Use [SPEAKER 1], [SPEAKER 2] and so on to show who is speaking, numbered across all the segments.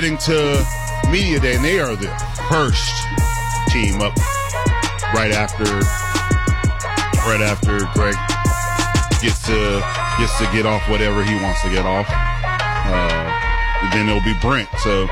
[SPEAKER 1] heading to media day, and they are the first team up right after Greg gets to get off whatever he wants to get off. Then it'll be Brent. So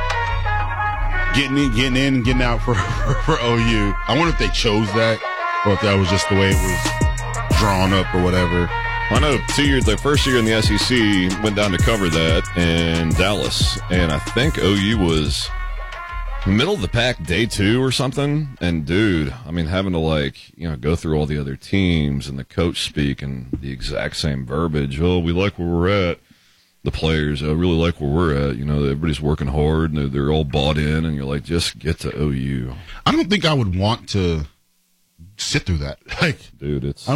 [SPEAKER 1] getting in, and getting out for OU. I wonder if they chose that, or if that was just the way it was drawn up or whatever.
[SPEAKER 2] I know the first year in the SEC went down to cover that in Dallas, and I think OU was middle of the pack day 2 or something. And dude, I mean, having to go through all the other teams and the coach speak and the exact same verbiage. Oh, we like where we're at. The players, I really like where we're at. You know, everybody's working hard and they're all bought in, and you're like, just get to OU.
[SPEAKER 1] I don't think I would want to sit through that.
[SPEAKER 2] Dude, it's.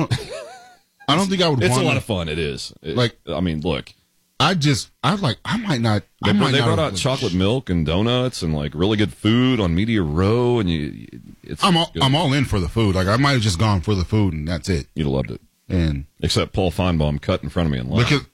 [SPEAKER 1] I don't think I would.
[SPEAKER 2] It's
[SPEAKER 1] want
[SPEAKER 2] a lot of fun. It is. I mean, look.
[SPEAKER 1] I might not.
[SPEAKER 2] They brought out chocolate milk and donuts and really good food on Media Row, and
[SPEAKER 1] I'm all in for the food. I might have just gone for the food, and that's it.
[SPEAKER 2] You'd have loved it.
[SPEAKER 1] And
[SPEAKER 2] except Paul Feinbaum cut in front of me in line.
[SPEAKER 1] Because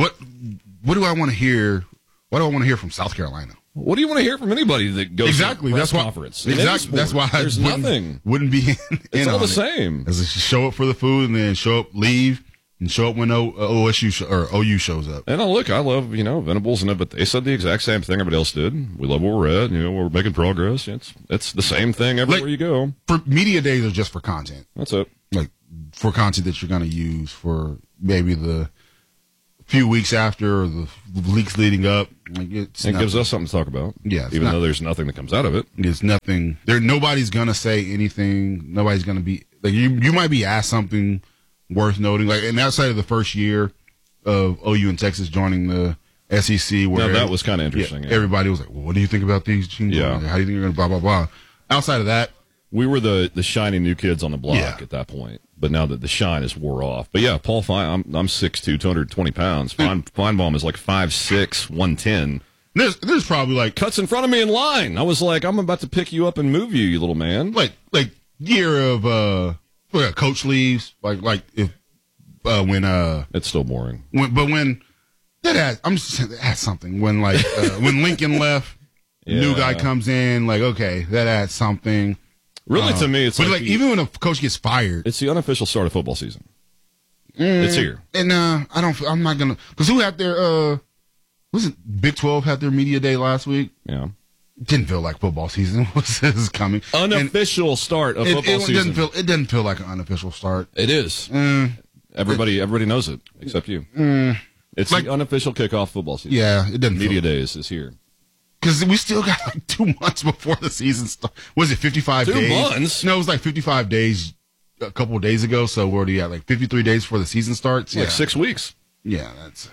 [SPEAKER 1] what do I want to hear? What do I want to hear from South Carolina?
[SPEAKER 2] What do you want to hear from anybody that goes to a press conference?
[SPEAKER 1] Exactly. That's why
[SPEAKER 2] there's nothing.
[SPEAKER 1] Wouldn't be in
[SPEAKER 2] it's all
[SPEAKER 1] on
[SPEAKER 2] the
[SPEAKER 1] it.
[SPEAKER 2] same.
[SPEAKER 1] As show up for the food and then show up, leave, and show up when OSU or OU shows up.
[SPEAKER 2] And look, I love Venables, but they said the exact same thing everybody else did. We love where we're at. We're making progress. It's the same thing everywhere you go.
[SPEAKER 1] For media days are just for content.
[SPEAKER 2] That's it.
[SPEAKER 1] For content that you're going to use for maybe the few weeks after or the weeks leading up.
[SPEAKER 2] It gives us something to talk about.
[SPEAKER 1] Yeah,
[SPEAKER 2] even though there's nothing that comes out of it.
[SPEAKER 1] It's nothing. Nobody's going to say anything. Nobody's going to be you might be asked something worth noting. And outside of the first year of OU and Texas joining the SEC, where
[SPEAKER 2] that was kind of interesting.
[SPEAKER 1] Everybody was like, "Well, what do you think about these teams?
[SPEAKER 2] Yeah.
[SPEAKER 1] How do you think you're going to blah blah blah?" Outside of that,
[SPEAKER 2] we were the shiny new kids on the block at that point. But now that the shine is wore off. But yeah, Paul Fine, I'm 6'2", 220 pounds. Feinbaum is 5'6", 110.
[SPEAKER 1] There's probably
[SPEAKER 2] cuts in front of me in line. I was like, I'm about to pick you up and move you little man.
[SPEAKER 1] Year of coach leaves, if when
[SPEAKER 2] it's still boring.
[SPEAKER 1] When that adds something. When when Lincoln left, new guy comes in. Okay, that adds something.
[SPEAKER 2] Really, to me, it's
[SPEAKER 1] even when a coach gets fired,
[SPEAKER 2] it's the unofficial start of football season. It's here,
[SPEAKER 1] and I'm not gonna because who had their was it Big 12 had their media day last week?
[SPEAKER 2] Yeah,
[SPEAKER 1] it didn't feel like football season was coming.
[SPEAKER 2] Unofficial start of football season.
[SPEAKER 1] It doesn't feel like an unofficial start.
[SPEAKER 2] It is. Everybody knows it except you. It's the unofficial kickoff football season.
[SPEAKER 1] Yeah, it doesn't.
[SPEAKER 2] Media days is here.
[SPEAKER 1] Because we still got 2 months before the season starts. Was it 55 days?
[SPEAKER 2] 2 months?
[SPEAKER 1] No, it was 55 days a couple of days ago. So we're already at 53 days before the season starts.
[SPEAKER 2] 6 weeks.
[SPEAKER 1] Yeah,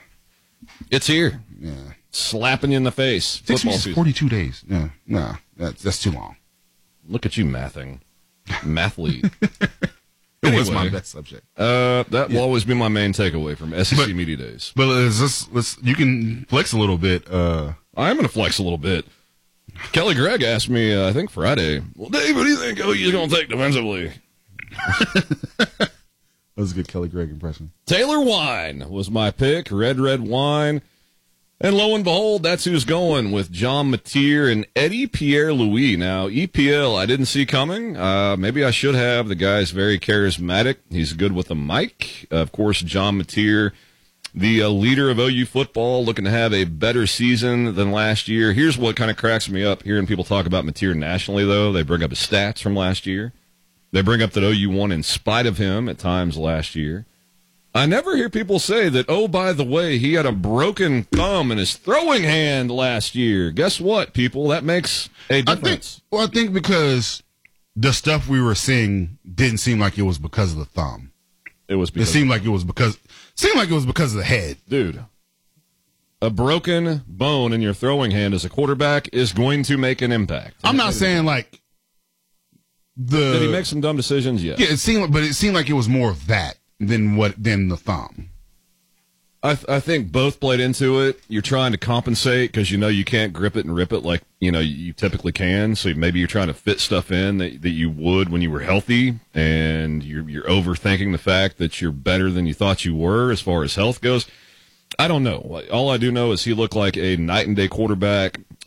[SPEAKER 2] it's here.
[SPEAKER 1] Yeah.
[SPEAKER 2] Slapping you in the face.
[SPEAKER 1] 6 weeks is 42 days. Yeah, no, that's too long.
[SPEAKER 2] Look at you mathing. Mathlete.
[SPEAKER 1] It was my best subject.
[SPEAKER 2] That will always be my main takeaway from SEC Media Days.
[SPEAKER 1] But you can flex a little bit.
[SPEAKER 2] I'm going to flex a little bit. Kelly Gregg asked me, I think Friday, well, Dave, what do you think OU's going to take defensively?
[SPEAKER 1] That was a good Kelly Gregg impression.
[SPEAKER 2] Taylor Wine was my pick, red wine. And lo and behold, that's who's going with John Mateer and Eddie Pierre-Louis. Now, EPL, I didn't see coming. Maybe I should have. The guy's very charismatic. He's good with the mic. Of course, John Mateer, the leader of OU football, looking to have a better season than last year. Here's what kind of cracks me up hearing people talk about Mateer nationally, though. They bring up his stats from last year. They bring up that OU won in spite of him at times last year. I never hear people say that, oh, by the way, he had a broken thumb in his throwing hand last year. Guess what, people? That makes a difference.
[SPEAKER 1] I think because the stuff we were seeing didn't seem like it was because of the thumb.
[SPEAKER 2] It
[SPEAKER 1] seemed like it was because of the head.
[SPEAKER 2] Dude, a broken bone in your throwing hand as a quarterback is going to make an impact.
[SPEAKER 1] I'm not saying
[SPEAKER 2] Did he make some dumb decisions? Yes.
[SPEAKER 1] Yeah, it seemed like it was more of that than the thumb.
[SPEAKER 2] I think both played into it. You're trying to compensate because you can't grip it and rip it like you typically can. So maybe you're trying to fit stuff in that you would when you were healthy, and you're overthinking the fact that you're better than you thought you were as far as health goes. I don't know. All I do know is he looked like a night and day quarterback.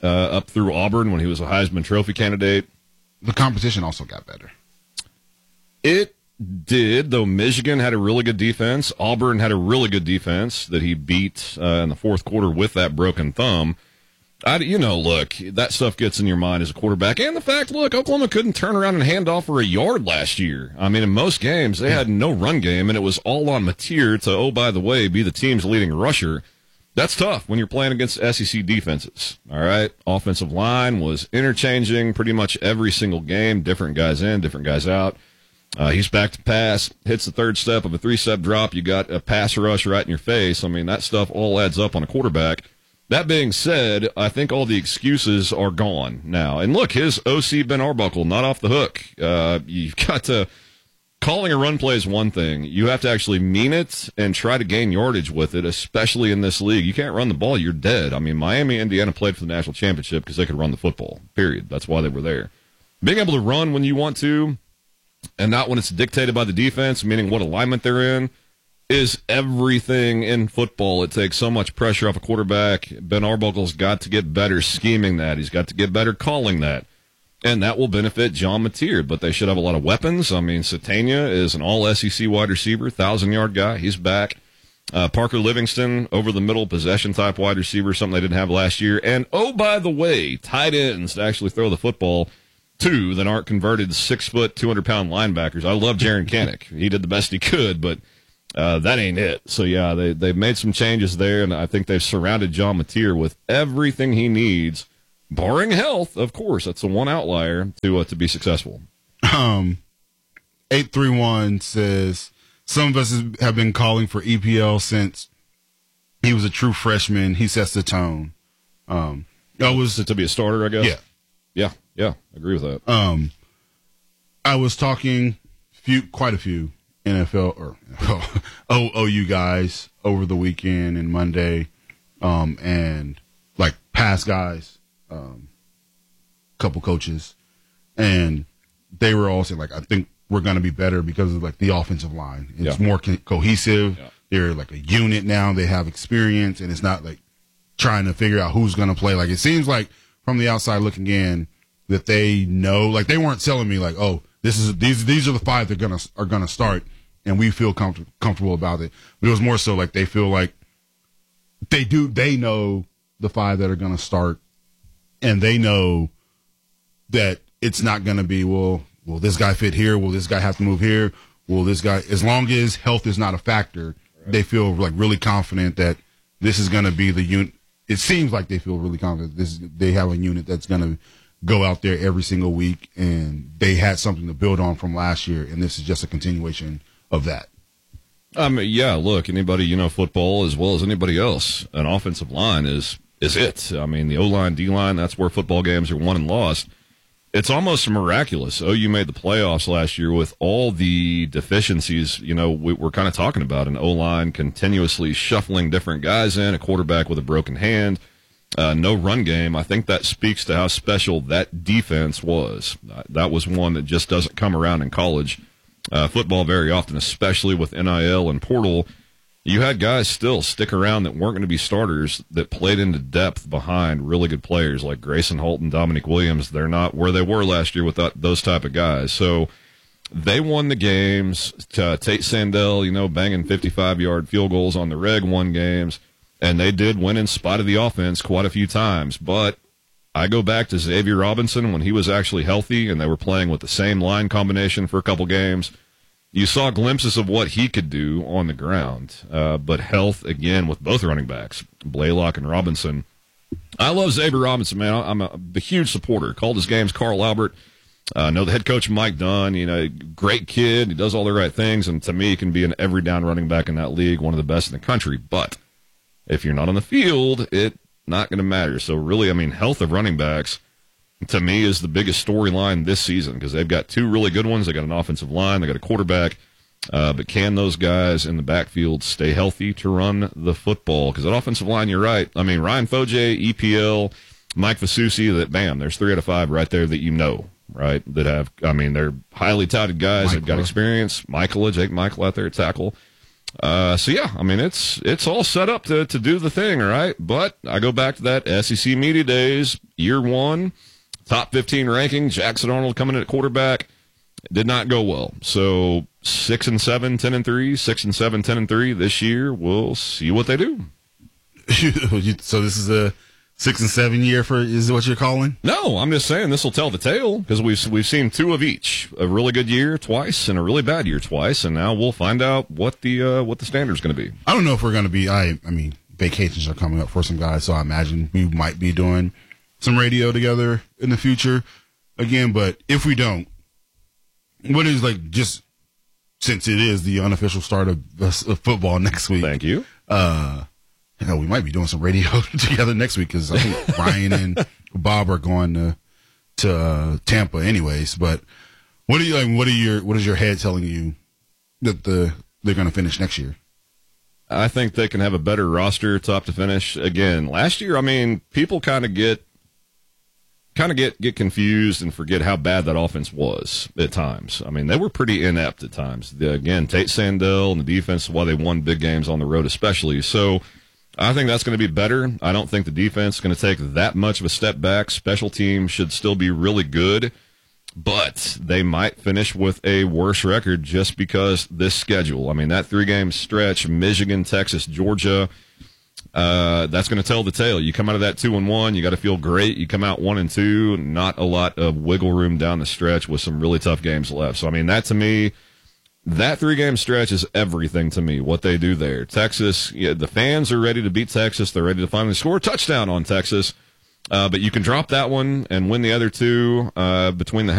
[SPEAKER 2] up through Auburn when he was a Heisman Trophy candidate.
[SPEAKER 1] The competition also got better.
[SPEAKER 2] It did, though Michigan had a really good defense. Auburn had a really good defense that he beat in the fourth quarter with that broken thumb. Look, that stuff gets in your mind as a quarterback. And the fact, look, Oklahoma couldn't turn around and hand off for a yard last year. I mean, in most games, they had no run game, and it was all on Mateer to, oh, by the way, be the team's leading rusher. That's tough when you're playing against SEC defenses, all right? Offensive line was interchanging pretty much every single game, different guys in, different guys out. He's back to pass, hits the third step of a 3-step drop. You got a pass rush right in your face. I mean, that stuff all adds up on a quarterback. That being said, I think all the excuses are gone now. And look, his OC Ben Arbuckle, not off the hook. You've got to – calling a run play is one thing. You have to actually mean it and try to gain yardage with it, especially in this league. You can't run the ball, you're dead. I mean, Miami, Indiana played for the national championship because they could run the football, period. That's why they were there. Being able to run when you want to and not when it's dictated by the defense, meaning what alignment they're in, is everything in football. It takes so much pressure off a quarterback. Ben Arbuckle's got to get better scheming that. He's got to get better calling that. And that will benefit John Mateer, but they should have a lot of weapons. I mean, Satania is an all-SEC wide receiver, 1,000-yard guy. He's back. Parker Livingston, over-the-middle possession-type wide receiver, something they didn't have last year. And, oh, by the way, tight ends to actually throw the football to that aren't converted 6-foot, 200-pound linebackers. I love Jaron Kanik. He did the best he could, but that ain't it. So, yeah, they've made some changes there, and I think they've surrounded John Mateer with everything he needs, barring health, of course. That's the one outlier to be successful.
[SPEAKER 1] 831 says, some of us have been calling for EPL since he was a true freshman. He sets the tone.
[SPEAKER 2] That was to be a starter, I guess? Yeah, agree with that.
[SPEAKER 1] I was talking quite a few NFL or OU guys over the weekend and Monday, and like past guys, couple coaches, and they were all saying, like, I think we're going to be better because of like the offensive line. It's more cohesive. Yeah. They're like a unit now. They have experience, and it's not like trying to figure out who's going to play. Like, it seems like from the outside looking in that they know, like, they weren't telling me like, oh, these are the five that are gonna start, and we feel comfortable about it. But it was more so like they feel like they know the five that are gonna start, and they know that it's not gonna be, will this guy fit here? Will this guy have to move here? Will this guy, as long as health is not a factor, right, they feel like really confident that this is gonna be the unit. It seems like they feel really confident they have a unit that's gonna go out there every single week, and they had something to build on from last year, and this is just a continuation of that.
[SPEAKER 2] Yeah, look, anybody, football as well as anybody else, an offensive line is it. I mean, the O-line, D-line, that's where football games are won and lost. It's almost miraculous. OU made the playoffs last year with all the deficiencies, we're kind of talking about, an O-line continuously shuffling different guys in, a quarterback with a broken hand, no run game. I think that speaks to how special that defense was. That was one that just doesn't come around in college football very often, especially with NIL and portal. You had guys still stick around that weren't going to be starters that played into depth behind really good players like Grayson Holt and Dominic Williams. They're not where they were last year with those type of guys. So they won the games. Tate Sandell, banging 55-yard field goals on the reg, won games. And they did win in spite of the offense quite a few times. But I go back to Xavier Robinson when he was actually healthy and they were playing with the same line combination for a couple games. You saw glimpses of what he could do on the ground. But health, again, with both running backs, Blaylock and Robinson. I love Xavier Robinson, man. I'm a huge supporter. Called his games Carl Albert. Know the head coach Mike Dunn. Great kid. He does all the right things. And to me, he can be an every down running back in that league, one of the best in the country. But if you're not on the field, it's not going to matter. So really, health of running backs, to me, is the biggest storyline this season because they've got two really good ones. They got an offensive line. They got a quarterback. But can those guys in the backfield stay healthy to run the football? Because that offensive line, you're right. Ryan Foje, EPL, Mike Fasusi, there's 3 out of 5 right there that right? That have, they're highly touted guys. They've got experience. Jake Michael out there at tackle. So yeah, I mean it's all set up to do the thing, all right. But I go back to that SEC Media Days, year one, top 15 ranking. Jackson Arnold coming in at quarterback. It did not go well. So 6-7, 10-3, 6-7, 10-3 this year. We'll see what they do.
[SPEAKER 1] So this is a 6-7 year is what you're calling?
[SPEAKER 2] No, I'm just saying this will tell the tale because we've seen two of each, a really good year twice and a really bad year twice, and now we'll find out what the standard's going to be.
[SPEAKER 1] I don't know if we're going to be. I mean, vacations are coming up for some guys, so I imagine we might be doing some radio together in the future again. But if we don't, what is just since it is the unofficial start of football next week?
[SPEAKER 2] Thank you.
[SPEAKER 1] We might be doing some radio together next week because I think Ryan and Bob are going to Tampa anyways. But what is your head telling you that they're going to finish next year?
[SPEAKER 2] I think they can have a better roster top to finish. Again, last year, I mean, people kind of get confused and forget how bad that offense was at times. I mean, they were pretty inept at times. Again, Tate Sandell and the defense, why they won big games on the road especially. So I think that's going to be better. I don't think the defense is going to take that much of a step back. Special teams should still be really good, but they might finish with a worse record just because this schedule. I mean, that 3-game stretch, Michigan, Texas, Georgia, that's going to tell the tale. You come out of that 2-1, you got to feel great. You come out 1-2, not a lot of wiggle room down the stretch with some really tough games left. So, I mean, that to me, that 3-game stretch is everything to me, what they do there. Texas, the fans are ready to beat Texas. They're ready to finally score a touchdown on Texas. But you can drop that one and win the other two between the